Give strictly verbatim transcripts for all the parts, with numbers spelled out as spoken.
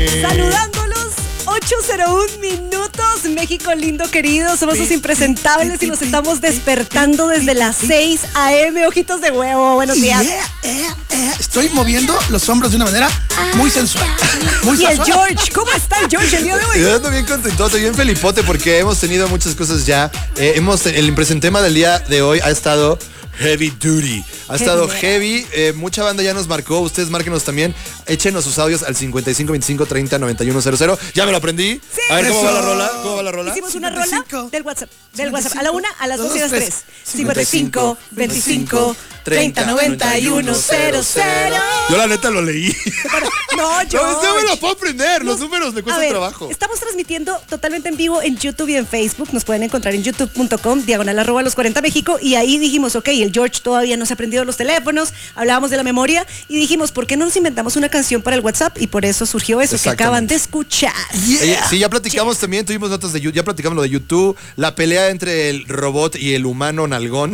Saludándolos, ocho cero uno minutos, México lindo querido, somos los impresentables y nos estamos despertando desde las seis a eme, ojitos de huevo, buenos días. Yeah, yeah, yeah. Estoy moviendo los hombros de una manera muy sensual. Muy y el sensual. George, ¿cómo está el George el día de hoy? Yo ando bien contentote, bien felipote porque hemos tenido muchas cosas ya. Eh, hemos, el impresentema del día de hoy ha estado heavy duty. Ha estado heavy, eh, mucha banda ya nos marcó, ustedes márquenos también, échenos sus audios al cincuenta y cinco veinticinco treinta noventa y uno cero cero. Ya me lo aprendí. Sí. A ver, ¿cómo Eso. va la rola? ¿Cómo va la rola? Hicimos una cincuenta y cinco. rola del WhatsApp, del WhatsApp, a la una, a las dos y a las tres. tres. cincuenta y cinco veinticinco treinta noventa y uno cero cero. Yo la neta lo leí. No, No, George. no me lo puedo aprender, los Nos- números me A cuestan ver, trabajo. Estamos transmitiendo totalmente en vivo en YouTube y en Facebook. Nos pueden encontrar en youtube punto com, diagonal arroba los cuarenta México. Y ahí dijimos, ok, el George todavía no se ha aprendido los teléfonos. Hablábamos de la memoria y dijimos, ¿por qué no nos inventamos una canción para el WhatsApp? Y por eso surgió eso que Exactamente. acaban de escuchar. Eh, sí, ya platicamos también, tuvimos notas de YouTube, ya platicamos lo de YouTube, la pelea entre el robot y el humano nalgón,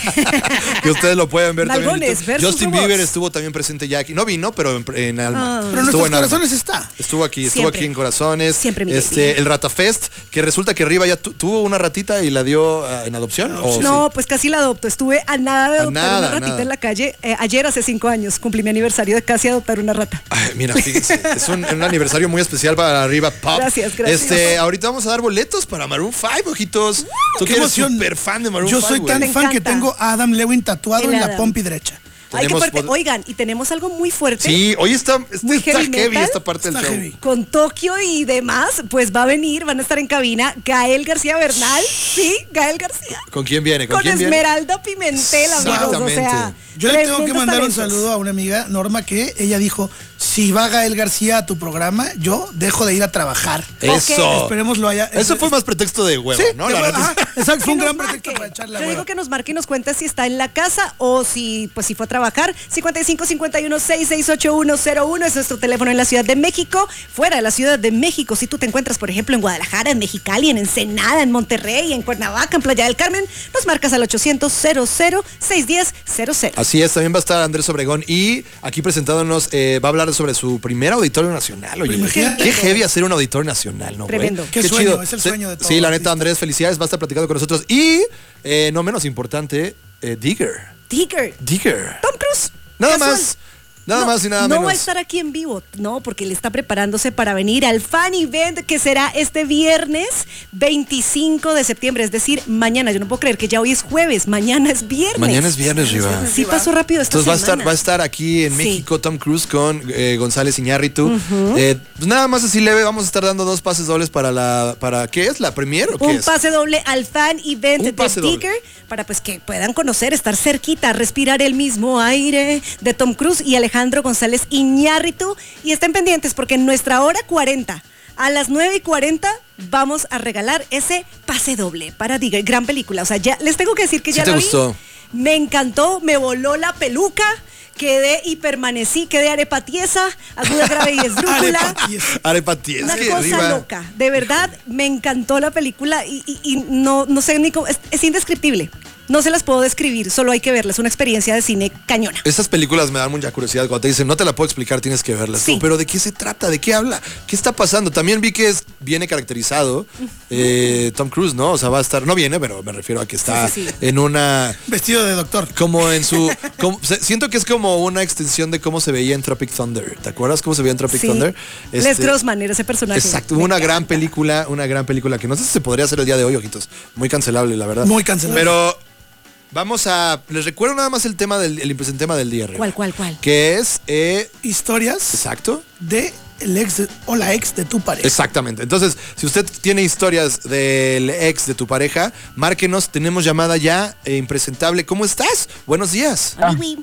que ustedes lo pueden ver también en Nalgones YouTube. versus Justin robots. Bieber estuvo también presente ya aquí, no vino, pero en, en alma. Ah. Pero en Estuvo nuestros en alma. corazones está. Estuvo aquí, estuvo Siempre. aquí en Corazones. Siempre, mi este, baby. el Ratafest, que resulta que arriba ya tu- tuvo una ratita y la dio ah, en adopción. ¿o No, sí? pues casi la adopto. Estuve a nada de A adoptar nada, una ratita nada. en la calle. Eh, ayer, hace cinco años, cumplí mi aniversario de casi adoptar una rata. Ay, mira, fíjense, es un, un aniversario muy especial para Arriba Pop. Gracias, gracias. Este, ahorita vamos a dar boletos para Maroon cinco, ojitos. Tú Qué que eres emoción. súper fan de Maroon Yo cinco, soy tan güey. Me fan que encanta. tengo a Adam Lewin tatuado El en la Adam. pompi derecha. Ay, qué Tenemos fuerte. pod- Oigan, y tenemos algo muy fuerte. Sí, hoy está, este Muy está heavy heavy, metal. esta parte del Está show. heavy. Con Tokio y demás, pues va a venir, van a estar en cabina Gael García Bernal, sí, Gael García, ¿Con quién viene? ¿Con, con quién viene? Esmeralda Pimentel, amigos, o Exactamente. sea, Yo le tengo que tremendos mandar un talentos. saludo a una amiga, Norma, que ella dijo, si va Gael García a tu programa, yo dejo de ir a trabajar. Eso. Esperemos lo haya. Eso fue más pretexto de huevo, Sí, ¿no? de La huevo, neta. ajá, exacto, fue un Que gran nos pretexto marque. para echar la Yo hueva. digo que nos marque y nos cuente si está en la casa o si pues si fue a trabajar. cincuenta y cinco cincuenta y uno sesenta y seis ochenta y uno cero uno es nuestro teléfono en la Ciudad de México. Fuera de la Ciudad de México, si tú te encuentras, por ejemplo, en Guadalajara, en Mexicali, en Ensenada, en Monterrey, en Cuernavaca, en Playa del Carmen, nos marcas al ochocientos cero cero seis uno cero cero cero. Así es, también va a estar Andrés Obregón y aquí presentándonos eh, va a hablar sobre su primer auditorio nacional. Oye, Imagínate. qué heavy hacer un auditorio nacional, ¿no, güey? Tremendo. Qué sueño, es el sueño de todo Sí, la artista. neta, Andrés, felicidades, va a estar platicando con nosotros. Y, eh, no menos importante, eh, Digger. Digger. Digger. Tom Cruise. Nada Casual. más. Nada No, más y nada no menos. va a estar aquí en vivo, no, porque él está preparándose para venir al fan event que será este viernes veinticinco de septiembre, es decir, mañana. Yo no puedo creer que ya hoy es jueves, mañana es viernes. Mañana es viernes, Riva. Sí pasó rápido esta Entonces va a estar, semana. va a estar aquí en Sí. México Tom Cruise con eh, González Iñárritu. Eh, pues nada más así leve, vamos a estar dando dos pases dobles para la, para ¿qué es? ¿La premier o qué Un es? pase doble al fan event Un de pase doble. Digger para pues que puedan conocer, estar cerquita, respirar el mismo aire de Tom Cruise y Alejandro González Iñárritu. Y estén pendientes porque en nuestra hora cuarenta, a las nueve y cuarenta, vamos a regalar ese pase doble para Digger. Gran película. O sea, ya les tengo que decir que ¿Sí ya te la gustó? vi. Me encantó, me voló la peluca. Quedé y permanecí, quedé arepatiesa, aguda, grave y esdrújula. Arepatiesa. Arepati, es Una que cosa Riva- loca, de verdad me encantó la película y, y- y no, no sé ni cómo, es, es indescriptible. No se las puedo describir, solo hay que verla, es una experiencia de cine cañona. Esas películas me dan mucha curiosidad cuando te dicen, no te la puedo explicar, tienes que verlas. Sí. No, pero ¿de qué se trata? ¿De qué habla? ¿Qué está pasando? También vi que es, viene caracterizado eh, Tom Cruise, ¿no? O sea, va a estar, no viene, pero me refiero a que está Sí, sí, sí. en una, Vestido de doctor. como en su, como- se- siento que es como una extensión de cómo se veía en Tropic Thunder. ¿Te acuerdas cómo se veía en Tropic Sí. Thunder? Les Este, Grossman era ese personaje. Exacto, Me una encanta. gran película, una gran película que no sé si se podría hacer el día de hoy, ojitos. Muy cancelable, la verdad. Muy cancelable. Pero vamos a, les recuerdo nada más el tema del, el impresentema del día, Rebe. ¿Cuál, cuál, cuál? Que es, eh, Historias exacto. de el ex de- o la ex de tu pareja. Exactamente. Entonces, si usted tiene historias del ex de tu pareja, márquenos. Tenemos llamada ya eh, impresentable. ¿Cómo estás? Buenos días. Oli, Wii.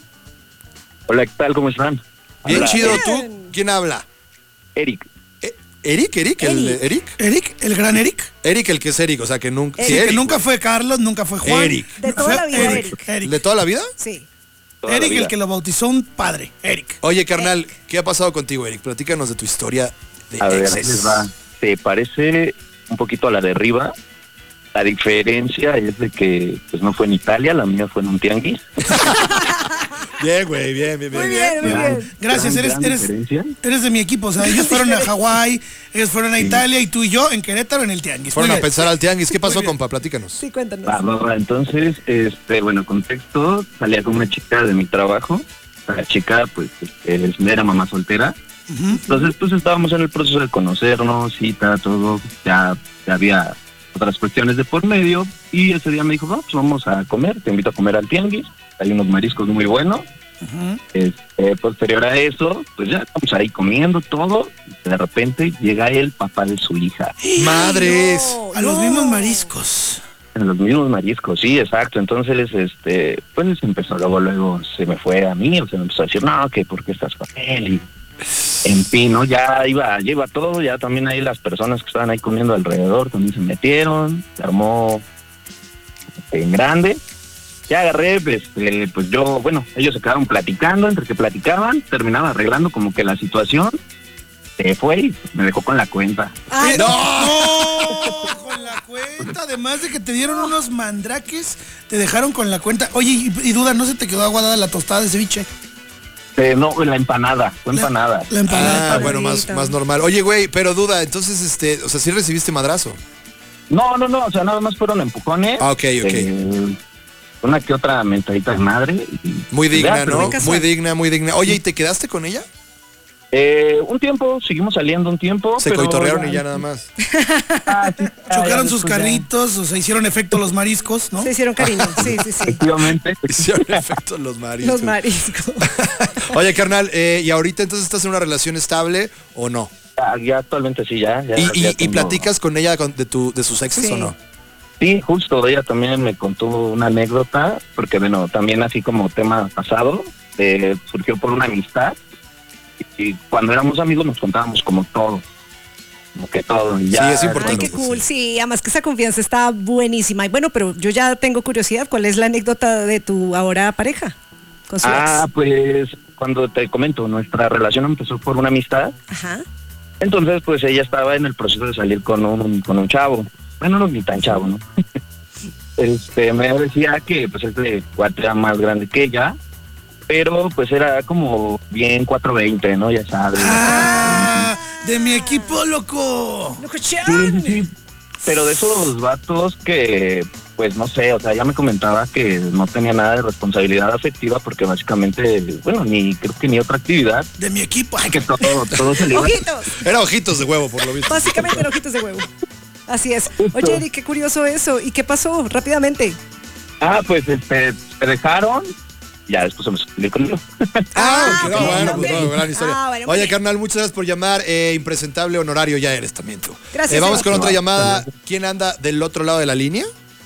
Hola, ¿qué tal? ¿Cómo están? Bien Habla chido. Bien. ¿Tú? ¿Quién habla? Eric. Eh, Eric, Eric, el Eric. Eric. Eric, el gran Eric. Eric, el que es Eric, o sea que nunca. Eric, sí, que Eric, nunca fue Carlos, nunca fue Juan. Eric. De toda Fue la vida, Eric. Eric. ¿De toda la vida? Sí. Toda la Eric, el vida. que lo bautizó un padre. Eric. Oye, carnal, ¿qué ha pasado contigo, Eric? Platícanos de tu historia de A ver, ahí exes. les va. Se parece un poquito a la de arriba. La diferencia es de que pues no fue en Italia, la mía fue en un tianguis. Bien, güey, bien, bien, bien. Muy bien, muy Gran- bien. Gracias, gran- eres, gran eres, diferencia. eres de mi equipo. O sea, ellos fueron a Hawái, ellos fueron a Italia y tú y yo en Querétaro en el Tianguis. Fueron Muy a bien. pensar al tianguis. ¿Qué pasó, Muy bien. compa? Platícanos. Sí, cuéntanos. Va, va, va. Entonces, este, bueno, contexto, salía con una chica de mi trabajo. La chica, pues, este, era mamá soltera. Entonces, pues, estábamos en el proceso de conocernos, cita, todo. Ya, ya había otras cuestiones de por medio. Y ese día me dijo, no, pues vamos a comer, te invito a comer al tianguis. Hay unos mariscos muy buenos. Ujú. Este, posterior a eso, pues ya estamos ahí comiendo todo. Y de repente llega el papá de su hija. Madres. No, A los no. mismos mariscos. En los mismos mariscos, sí, exacto. Entonces, este, pues empezó luego, luego se me fue a mí, o sea, me empezó a decir, no, que por qué estás con él, y en fin, ¿no? Ya iba, ya iba todo, ya también ahí las personas que estaban ahí comiendo alrededor también se metieron, se armó en grande. Ya agarré, este, pues yo, bueno, ellos se quedaron platicando, entre que platicaban, terminaban arreglando como que la situación, se fue y me dejó con la cuenta. Ay, no. No, con la cuenta, además de que te dieron unos mandraques, te dejaron con la cuenta. Oye, y, y duda, ¿no se te quedó aguadada la tostada de ceviche? Eh, no, la empanada, fue La- empanada. La empanada. Ah, bueno, más, más normal. Oye, güey, pero duda, entonces, este, o sea, ¿sí recibiste madrazo? No, no, no, o sea, nada más fueron empujones. Ah, ok, ok. eh, una que otra mentadita de madre. y- Muy ya, digna, pero- ¿no? casual. Muy digna, muy digna. Oye, ¿y te quedaste con ella? Eh, un tiempo, seguimos saliendo un tiempo. Se pero coitorrearon y ya nada más. Ah, sí, ya, ya Chocaron sus después ya. carritos, o sea, hicieron efecto los mariscos, ¿no? Se hicieron cariño, sí, sí, sí. Efectivamente. Hicieron efecto los mariscos. Los mariscos. Oye, carnal, eh, ¿y ahorita entonces estás en una relación estable o no? Ya, ya actualmente sí, ya. ya ¿Y, ya y- y tengo- platicas con ella con- de, tu, de sus exes Sí. o no? Sí, justo, ella también me contó una anécdota, porque bueno, también así como tema pasado, eh, surgió por una amistad, y, y cuando éramos amigos nos contábamos como todo, como que todo. Y ya, Sí, es importante. Ay, qué cool. Sí, además que esa confianza está buenísima. Y bueno, pero yo ya tengo curiosidad. ¿Cuál es la anécdota de tu ahora pareja? Con su Ah, ex. pues cuando te comento, nuestra relación empezó por una amistad. Ajá. Entonces, pues ella estaba en el proceso de salir con un, con un chavo. Bueno, no ni tan chavo, ¿no? este, me decía que pues este cuate era más grande que ella, pero pues era como bien cuatro veinte, ¿no? Ya sabes. ¡Ah! De mi equipo, loco. Locochón. Sí, sí, sí. Pero de esos vatos que, pues no sé, o sea, ya me comentaba que no tenía nada de responsabilidad afectiva porque básicamente, bueno, ni creo que ni otra actividad, De mi equipo. Ay, que todo, todo se le iba. Ojitos. Era ojitos de huevo, por lo visto. Básicamente eran ojitos de huevo. Así es. Oye, Eric, qué curioso eso. ¿Y qué pasó? Rápidamente. Ah, pues este, se dejaron, ya después se me salió conmigo. Ah, Ah, no, ok, bueno, ok. pues no, gran historia. Ah, bueno, muy Oye, bien. carnal, muchas gracias por llamar. Eh, impresentable honorario ya eres también tú. Gracias, Eh, vamos Eric. con otra llamada. ¿Quién anda del otro lado de la línea?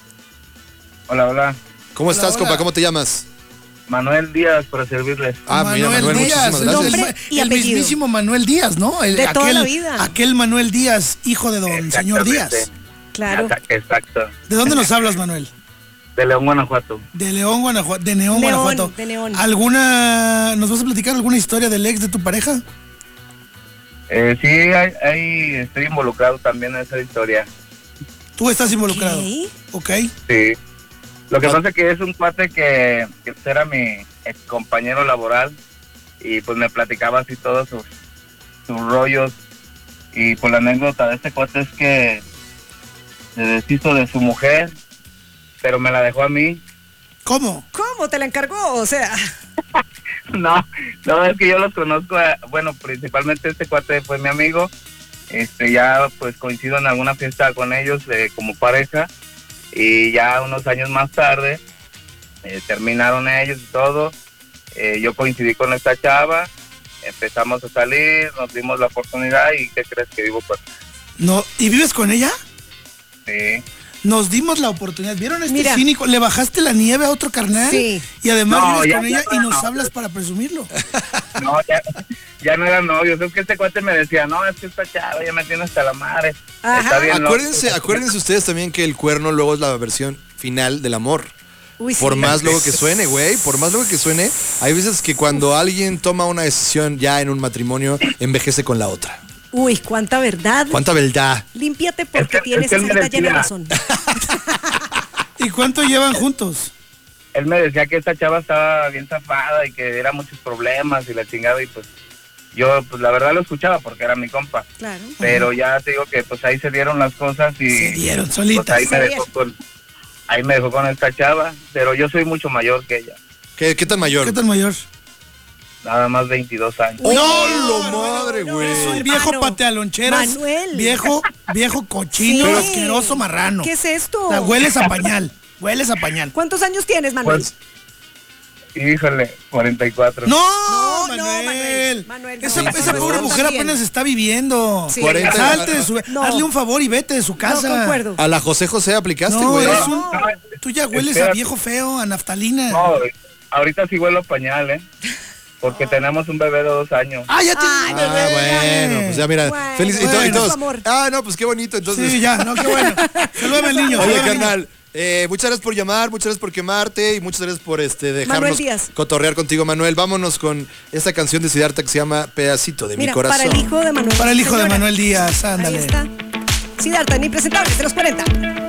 Hola, hola. ¿Cómo estás, hola. compa? ¿Cómo te llamas? Manuel Díaz, para servirles. Ah, mira, Manuel, Díaz, muchísimas el- gracias. Nombre el, y el apellido. mismísimo Manuel Díaz, ¿no? El, De aquel, toda la vida. Aquel Manuel Díaz, hijo de don señor Díaz. Claro. Exact- Exacto. ¿De dónde nos hablas, Manuel? De León, Guanajuato. De León, Guanajuato. De Neón, Neón, Guanajuato. de Neón. ¿Alguna. ¿Nos vas a platicar alguna historia del ex de tu pareja? Eh, sí, hay, hay- estoy involucrado también en esa historia. Tú estás involucrado. Ok. Ok. Sí. Lo que pasa es que es un cuate que, que era mi ex compañero laboral y pues me platicaba así todos sus, sus rollos. Y pues la anécdota de este cuate es que se deshizo de su mujer, pero me la dejó a mí. ¿Cómo? ¿Cómo te la encargó? O sea, No, no, es que yo los conozco, eh, bueno, principalmente este cuate fue mi amigo, este ya pues coincido en alguna fiesta con ellos eh, como pareja, y ya unos años más tarde eh, terminaron ellos y todo, eh, yo coincidí con esta chava, empezamos a salir, nos dimos la oportunidad y ¿qué crees que vivo con? No. ¿Y vives con ella? Sí. Nos dimos la oportunidad. ¿Vieron este Mira. cínico? Le bajaste la nieve a otro carnal. Sí. Y además No, vives ya- con ya ella y no, nos no. hablas para presumirlo. No, ya, ya no era novio, es que este cuate me decía, no, es que esta chava ya me tiene hasta la madre. Ajá. Está bien loco". Acuérdense, acuérdense ustedes también que el cuerno luego es la versión final del amor. uy, sí. Por más luego que suene, güey, por más luego que suene, hay veces que cuando alguien toma una decisión ya en un matrimonio, envejece con la otra. Uy, cuánta verdad. ¿Cuánta verdad? Límpiate porque Es que- tienes es que él me esa llena de decía. razón. ¿Y cuánto llevan juntos? él me decía que esta chava estaba bien zafada y que era muchos problemas y la chingada, y pues yo pues la verdad lo escuchaba porque era mi compa. Claro. Pero ya te digo que pues ahí se dieron las cosas y Se dieron pues, solitas. ahí me dejó con ahí me dejó con esta chava, pero yo soy mucho mayor que ella, ¿Qué, qué tan mayor? ¿Qué tan mayor? nada más veintidós años. ¡No, no, lo madre, no, güey! Es un hermano. viejo patealoncheras. Manuel. Viejo, viejo cochino, Sí. asqueroso marrano. ¿Qué es esto? O sea, hueles a pañal. Hueles a pañal. ¿Cuántos años tienes, Manuel? Pues, híjole, cuarenta y cuatro. No, No, no, Manuel. Manuel, Manuel, no. esa Sí, esa sí, pobre sí. mujer apenas está viviendo. Sí. cuarenta. Salte de su, No. hazle un favor y vete de su No casa. concuerdo. A la José José aplicaste, No, güey. es un- No, tú ya hueles a espérate. viejo feo, a naftalina. No, ahorita sí huelo a pañal, ¿eh? Porque tenemos un bebé de dos años. Ah, ya tiene Ay, un Ah, bebé. bueno, pues ya mira, Bueno, feliz y, to- y bueno, todos. su amor. Ah, no, pues qué bonito, entonces. Sí, ya, no, qué bueno. Saludos al niño. Oye, salúdame al niño. carnal, eh, muchas gracias por llamar, muchas gracias por quemarte y muchas gracias por este Manuel dejarnos Díaz. cotorrear contigo, Manuel. Vámonos con esta canción de Siddhartha que se llama Pedacito de Mira, mi corazón. para el hijo de Manuel. Para el hijo de Señora. Manuel Díaz, ándale. Ahí está. Siddhartha, ni presentable, de los cuarenta.